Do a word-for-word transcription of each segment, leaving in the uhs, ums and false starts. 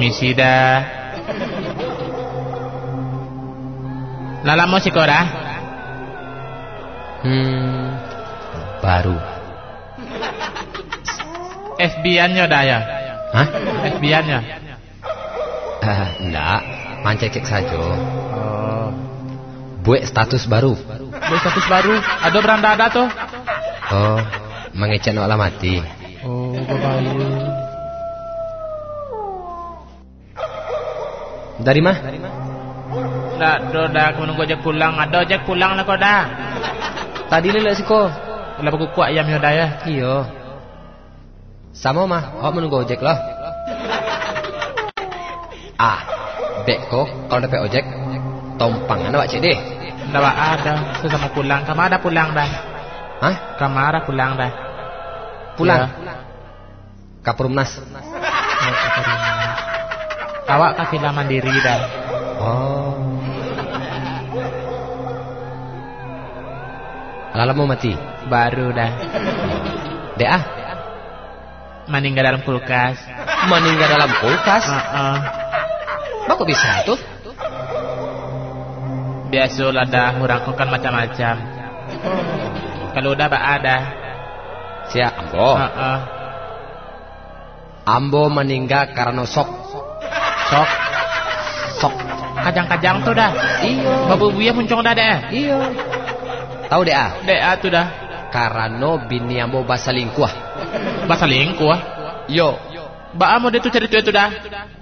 Misi dah. Lala mau sih kau dah? Hmm, baru. F B I-nya dah ya? Hah? F B I-nya? Ah, enggak, mancekek saja. Oh. Buat status baru. Buat status baru? Ada beranda ada tuh? Oh, mengecek nak mati. Oh, bagus. Dari mah? Dah, dah, dah, aku menunggu ojek pulang. Ada ojek pulang lah kau dah. Tadi lelak sih kau. Lepas aku kuat ayam dah ya. Iyo. Sama mah, awak menunggu ojek lah. Ah, dek kok kalau dapat ojek, tompangan awak cik deh. Dah ada, sesama pulang. Kamu ada pulang dah? Hah? Kamu ada pulang dah? Pulang? Ya. Kaperumnas. Awak kafilah mandiri dah. Oh. Lala mau mati? Baru dah. Dek ah? Meninggal dalam kulkas. Meninggal dalam kulkas? Uh-uh. Kok bisa tuh? Biasalah dah, orang kan macam-macam. Kalau udah bak ada. Siap, Ambo. Uh-uh. Ambo meninggal karena sok. Sok? Sok. Kajang-kajang tuh dah. Iya. Babu buaya muncul dah deh. Iya. Tahu deh ah? Deh ah tuh dah. Karena bini Ambo bahasa lingkuah. Bahasa lingkuah? Yo. Mbak Amo dia tuh cerita itu dah.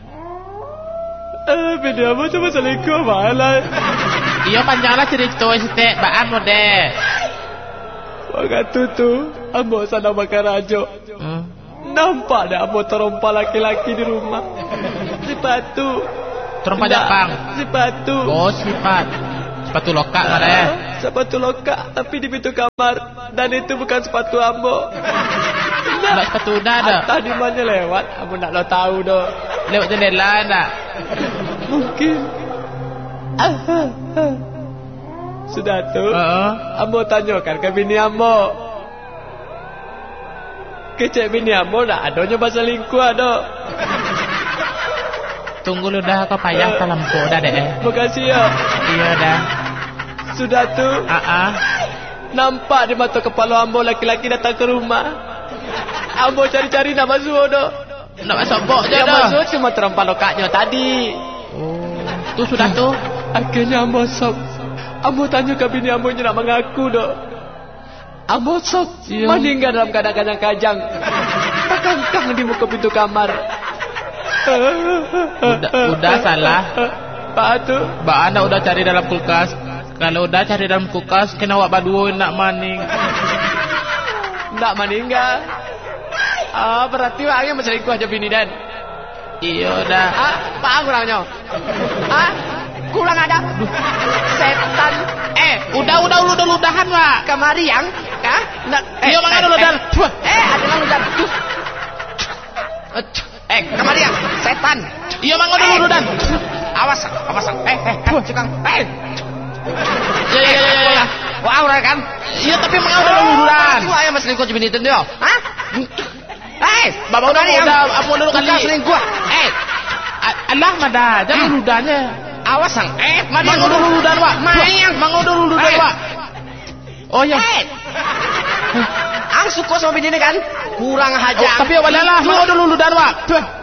Eh, bini Ambo tuh bahasa lingkuah malah. Iya panjanglah cerita itu Mbak Amo deh. Waktu tu Ambo sana makan rajo. Hmm. Nampak dah Ambo terompa laki-laki di rumah. Sepatu. Terompa Jepang. Sepatu. Oh sifat. Sepatu lokak mana ya? Sepatu lokak tapi di pintu kamar. Dan itu bukan sepatu Ambo. Nak sepatu udah ada. Tadi mana lewat? Ambo nak lo tahu doh. Lewat jendela nak. Mungkin. Sudah tu. Uh-uh. Ambo tanyakan ke bini Ambo. Kecek bini Ambo nak adanya bahasa lingkuah doh. Tunggu lu dah kau payah uh, dalam kau dah deh. Makasih ya. Iya dah. Sudah tu. Uh-uh. Nampak di mata kepala Ambo laki-laki datang ke rumah. Ambo cari-cari nak masuk doh. Nak masuk bok je dah. Yang masuk cuma terompa lokaknya tadi. Oh, tu sudah tu. Akhirnya Ambo sok. Ambo tanya ke bini Ambo nak mengaku doh. Ambo sok yeah. Meninggal dalam keadaan kajang. Terkangkang di muka pintu kamar. Udah, udah salah. Pak tu. Mbak anda udah cari dalam kulkas. Kalau udah cari dalam kulkas, kena awak baduin nak maning. Nak meninggal. Ah, berarti wangnya berselingkuh aja bini dan. Iya dah. Ah, pak kurangnya. Ah, kurang ada. Setan. Eh, udah udah udah udah ludahan pak. Kemari yang, kah? Nak. Eh, iya mana ludahan? Eh, ada yang ludahan. Eh, kemari yang, setan. Iya mana udah ludahan? Awas, awas. Eh, eh, cukang. Eh. Ya ya ya ya. Wah, orang kan? Iya tapi mana udah ludahan? Itu ayam selingkuh bini itu dia. Hah? Eh, bapak udah udah apa dulu kali selingkuh. Eh, Allah mada, jangan ludahnya. Awas sang. Eh, mana udah ludahan pak? Mayang, mana udah ludahan pak? Oh ya. Eh. Ang suka sama bini kan? Kurang hajar. Tapi awalnya lah, mana udah ludahan pak?